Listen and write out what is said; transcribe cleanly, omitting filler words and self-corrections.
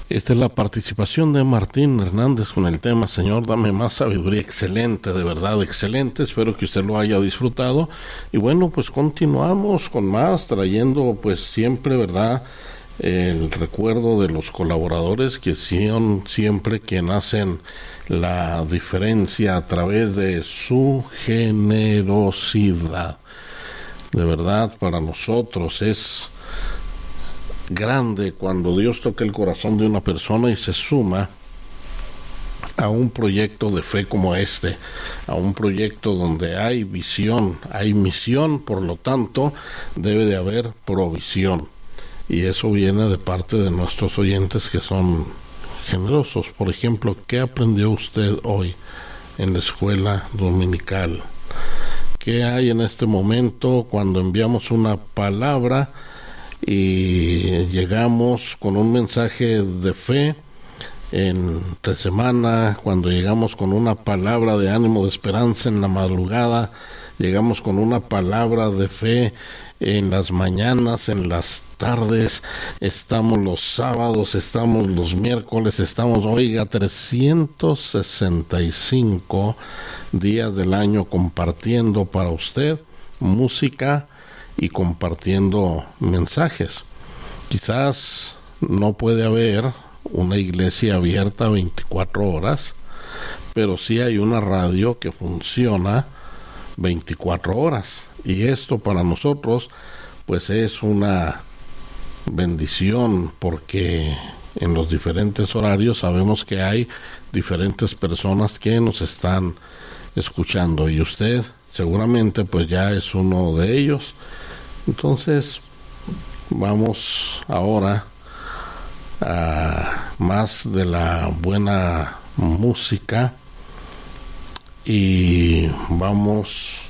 Esta es la participación de Martín Hernández con el tema Señor, dame más sabiduría. Excelente, de verdad, excelente. Espero que usted lo haya disfrutado. Y bueno, pues continuamos con más, trayendo pues siempre, ¿verdad?, el recuerdo de los colaboradores que son siempre quien hacen la diferencia a través de su generosidad. De verdad, para nosotros es grande cuando Dios toca el corazón de una persona y se suma a un proyecto de fe como este, a un proyecto donde hay visión, hay misión, por lo tanto debe de haber provisión, y eso viene de parte de nuestros oyentes que son generosos. Por ejemplo, ¿qué aprendió usted hoy en la escuela dominical? ¿Qué hay en este momento cuando enviamos una palabra y llegamos con un mensaje de fe entre semana, cuando llegamos con una palabra de ánimo, de esperanza en la madrugada, llegamos con una palabra de fe en las mañanas, en las tardes, estamos los sábados, estamos los miércoles, estamos, oiga, 365 días del año compartiendo para usted música y compartiendo mensajes? Quizás no puede haber una iglesia abierta 24 horas, pero sí hay una radio que funciona 24 horas. Y esto para nosotros pues es una bendición, porque en los diferentes horarios sabemos que hay diferentes personas que nos están escuchando, y usted seguramente pues ya es uno de ellos. Entonces vamos ahora a más de la buena música y vamos